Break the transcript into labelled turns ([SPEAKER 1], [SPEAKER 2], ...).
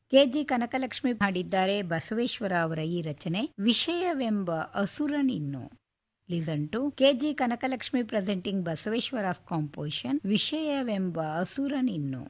[SPEAKER 1] KG Kanakalakshmi ಹಾಡಿದ್ದಾರೆ ಬಸವೇಶ್ವರ ಅವರ ಈ ರಚನೆ. ವಿಷಯವೆಂಬ ಅಸುರನಿನ್ನು. Listen to KG Kanakalakshmi presenting ಬಸವೇಶ್ವರಸ್ composition ವಿಷಯವೆಂಬ ಅಸುರನಿನ್ನು.